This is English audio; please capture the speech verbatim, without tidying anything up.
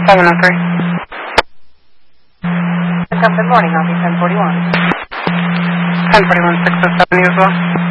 seven oh three. Good morning, I'll be ten forty-one. ten forty-one, six oh seven as well.